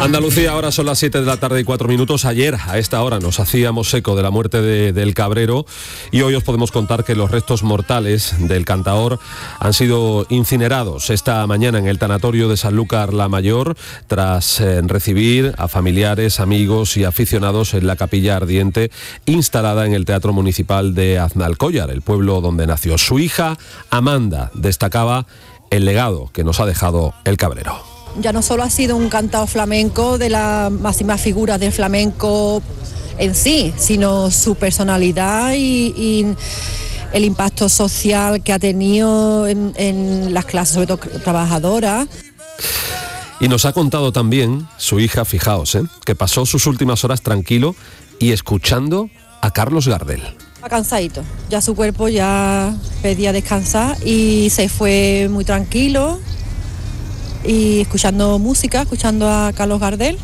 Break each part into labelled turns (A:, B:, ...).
A: Andalucía, ahora son las 7 de la tarde y 4 minutos. Ayer, a esta hora, nos hacíamos eco de la muerte del Cabrero y hoy os podemos contar que los restos mortales del cantaor han sido incinerados esta mañana en el tanatorio de Sanlúcar la Mayor tras recibir a familiares, amigos y aficionados en la capilla ardiente instalada en el Teatro Municipal de Aznalcóllar, el pueblo donde nació. Su hija, Amanda, destacaba el legado que nos ha dejado el Cabrero.
B: Ya no solo ha sido un cantao flamenco de las máximas figuras del flamenco en sí, sino su personalidad y el impacto social que ha tenido en las clases, sobre todo trabajadoras.
A: Y nos ha contado también su hija, fijaos, que pasó sus últimas horas tranquilo y escuchando a Carlos Gardel.
B: Está cansadito, ya su cuerpo ya pedía descansar y se fue muy tranquilo. Y escuchando música, escuchando a Carlos Gardel.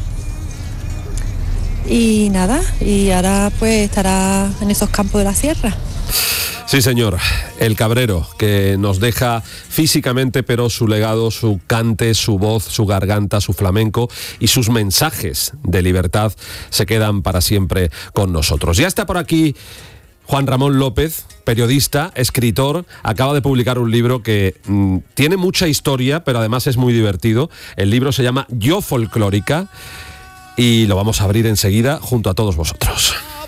B: Y nada, y ahora pues estará en esos campos de la sierra.
A: Sí, señor, el Cabrero, que nos deja físicamente, pero su legado, su cante, su voz, su garganta, su flamenco y sus mensajes de libertad se quedan para siempre con nosotros. Ya está por aquí Juan Ramón López, periodista, escritor, acaba de publicar un libro que tiene mucha historia, pero además es muy divertido. El libro se llama Yo Folclórica y lo vamos a abrir enseguida junto a todos vosotros.